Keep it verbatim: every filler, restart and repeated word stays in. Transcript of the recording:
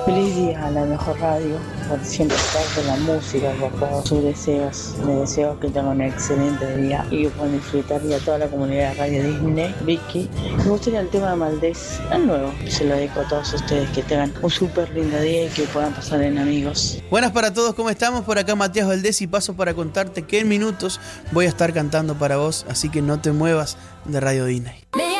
Feliz día a la mejor radio, por siempre estar con la música, por todos sus deseos. Les deseo que tengan un excelente día y que puedan disfrutar, y a toda la comunidad de Radio Disney. Vicky, me gustaría el tema de Maldés, el nuevo. Se lo dedico a todos ustedes, que tengan un súper lindo día y que puedan pasar en amigos. Buenas para todos, ¿cómo estamos? Por acá Matías Valdés y paso para contarte que en minutos voy a estar cantando para vos, así que no te muevas de Radio Disney.